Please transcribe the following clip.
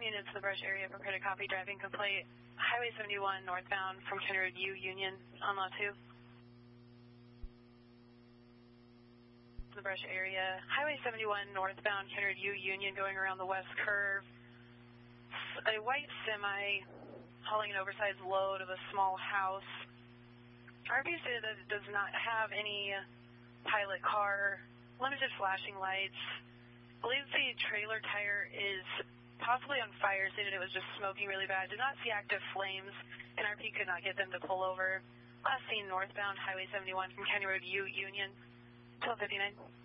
59 units in the Brush area, prepare to copy driving complaint. Highway 71 northbound from County Road U Union on lot 2. The Brush area, Highway 71 northbound County Road U Union going around the west curve. A white semi hauling an oversized load of a small house. RV stated that it does not have any pilot car, limited flashing lights. I believe the trailer tire is possibly on fire, stated it was just smoking really bad. Did not see active flames, and RP could not get them to pull over. Last seen northbound Highway 71 from County Road U Union, 1259.